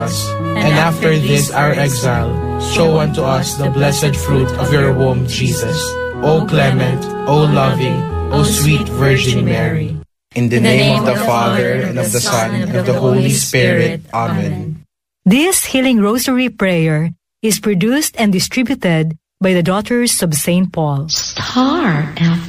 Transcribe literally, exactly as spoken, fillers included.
and after this our exile, show unto us the blessed fruit of your womb, Jesus. O clement, O loving, O sweet Virgin Mary. In the name of the Father, and of the Son, and of the Holy Spirit. Amen. This Healing Rosary Prayer is produced and distributed by the Daughters of Saint Paul. Star F